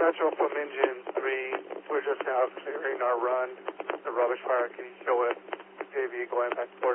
Central from Engine 3. We're just now clearing our run. The rubbish fire, can you show it? JV going back to